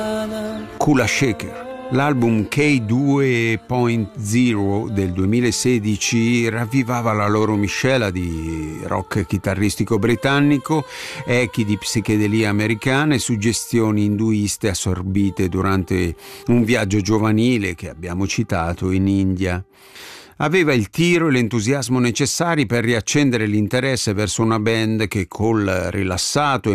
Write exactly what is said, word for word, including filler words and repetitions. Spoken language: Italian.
Kula Shaker. L'album K due punto zero del duemilasedici ravvivava la loro miscela di rock chitarristico britannico, echi di psichedelia americana e suggestioni induiste assorbite durante un viaggio giovanile che abbiamo citato in India. Aveva il tiro e l'entusiasmo necessari per riaccendere l'interesse verso una band che col rilassato